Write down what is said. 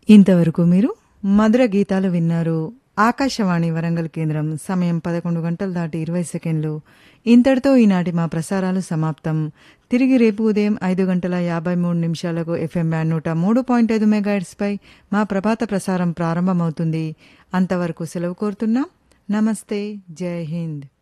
ఇంతవరకు మీరు మధుర గీతాలు విన్నారు. ఆకాశవాణి వరంగల్ కేంద్రం. సమయం 11 గంటలు దాటి 20 సెకండ్లు. ఇంతటితో ఈనాటి మా ప్రసారాలు సమాప్తం. తిరిగి రేపు ఉదయం 5:53 ఎఫ్ఎం బ్యాండ్ 103.5 మెగాహెర్ట్జ్పై మా ప్రభాత ప్రసారం ప్రారంభమవుతుంది. అంతవరకు సెలవు కోరుతున్నాం. నమస్తే. జై హింద్.